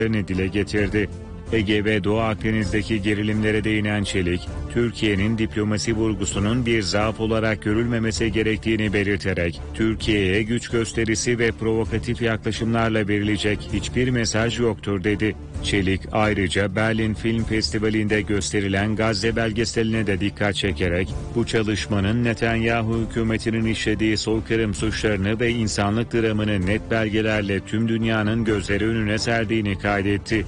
dile getirdi. Ege ve Doğu Akdeniz'deki gerilimlere değinen Çelik, Türkiye'nin diplomasi vurgusunun bir zaaf olarak görülmemesi gerektiğini belirterek, Türkiye'ye güç gösterisi ve provokatif yaklaşımlarla verilecek hiçbir mesaj yoktur dedi. Çelik ayrıca Berlin Film Festivali'nde gösterilen Gazze belgeseline de dikkat çekerek, bu çalışmanın Netanyahu hükümetinin işlediği soykırım suçlarını ve insanlık dramını net belgelerle tüm dünyanın gözleri önüne serdiğini kaydetti.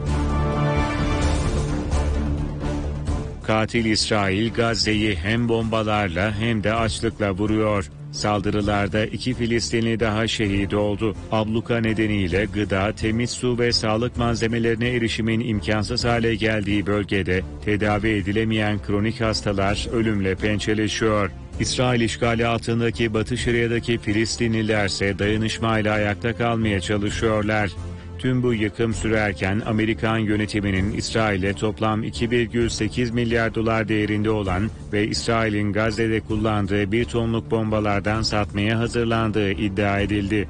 Katil İsrail, Gazze'yi hem bombalarla hem de açlıkla vuruyor. Saldırılarda 2 Filistinli daha şehit oldu. Abluka nedeniyle gıda, temiz su ve sağlık malzemelerine erişimin imkansız hale geldiği bölgede tedavi edilemeyen kronik hastalar ölümle pençeleşiyor. İsrail işgali altındaki Batı Şeria'daki Filistinlilerse dayanışmayla ayakta kalmaya çalışıyorlar. Tüm bu yıkım sürerken Amerikan yönetiminin İsrail'e toplam 2,8 milyar dolar değerinde olan ve İsrail'in Gazze'de kullandığı 1 tonluk bombalardan satmaya hazırlandığı iddia edildi.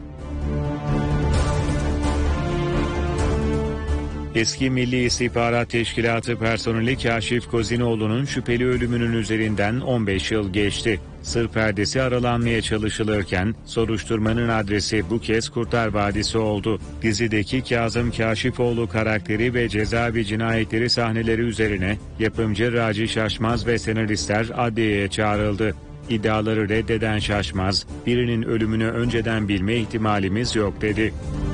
Eski Milli İstihbarat Teşkilatı personeli Kaşif Kozinoğlu'nun şüpheli ölümünün üzerinden 15 yıl geçti. Sır perdesi aralanmaya çalışılırken soruşturmanın adresi bu kez Kurtlar Vadisi oldu. Dizideki Kazım Kaşifoğlu karakteri ve cezaevi cinayetleri sahneleri üzerine yapımcı Raci Şaşmaz ve senaristler adliyeye çağrıldı. İddiaları reddeden Şaşmaz, birinin ölümünü önceden bilme ihtimalimiz yok dedi.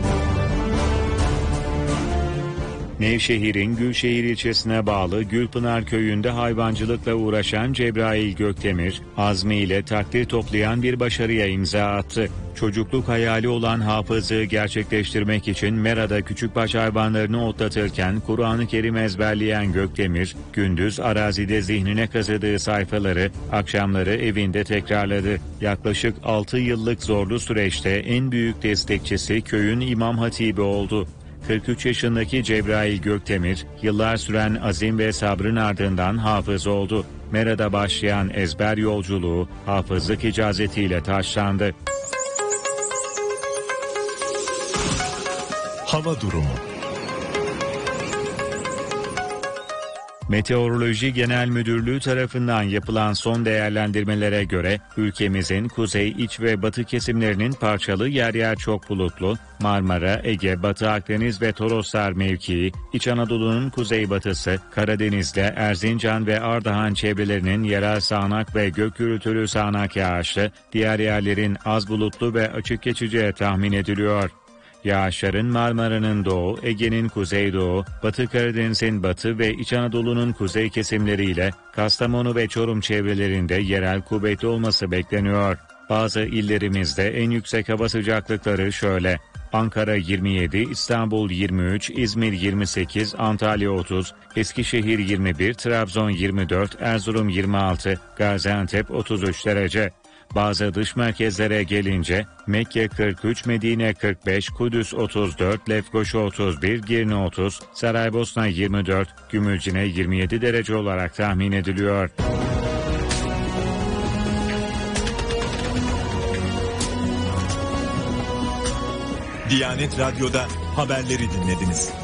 Nevşehir'in Gülşehir ilçesine bağlı Gülpınar köyünde hayvancılıkla uğraşan Cebrail Gökdemir, azmiyle takdir toplayan bir başarıya imza attı. Çocukluk hayali olan hafızlığı gerçekleştirmek için merada küçükbaş hayvanlarını otlatırken Kur'an-ı Kerim ezberleyen Gökdemir, gündüz arazide zihnine kazıdığı sayfaları, akşamları evinde tekrarladı. Yaklaşık 6 yıllık zorlu süreçte en büyük destekçisi köyün imam hatibi oldu. 43 yaşındaki Cebrail Gökdemir, yıllar süren azim ve sabrın ardından hafız oldu. Mera'da başlayan ezber yolculuğu hafızlık icazetiyle taçlandı. Hava durumu. Meteoroloji Genel Müdürlüğü tarafından yapılan son değerlendirmelere göre ülkemizin kuzey, iç ve batı kesimlerinin parçalı yer yer çok bulutlu, Marmara, Ege, Batı Akdeniz ve Toroslar mevkii, İç Anadolu'nun kuzeybatısı, Karadeniz'de Erzincan ve Ardahan çevrelerinin yerel sağanak ve gök gürültülü sağanak yağışlı, diğer yerlerin az bulutlu ve açık geçeceği tahmin ediliyor. Yağışların Marmara'nın doğu, Ege'nin kuzeydoğu, Batı Karadeniz'in batı ve İç Anadolu'nun kuzey kesimleriyle Kastamonu ve Çorum çevrelerinde yerel kuvvetli olması bekleniyor. Bazı illerimizde en yüksek hava sıcaklıkları şöyle: Ankara 27, İstanbul 23, İzmir 28, Antalya 30, Eskişehir 21, Trabzon 24, Erzurum 26, Gaziantep 33 derece. Bazı dış merkezlere gelince Mekke 43, Medine 45, Kudüs 34, Lefkoşa 31, Girne 30, Saraybosna 24, Gümülcine 27 derece olarak tahmin ediliyor. Diyanet Radyo'da haberleri dinlediniz.